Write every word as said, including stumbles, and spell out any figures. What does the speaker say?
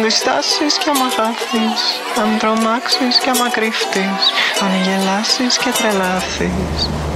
διστάσεις κι άμα χάθεις, αν τρομάξεις κι άμα κρυφτείς, αν γελάσεις και τρελάθεις.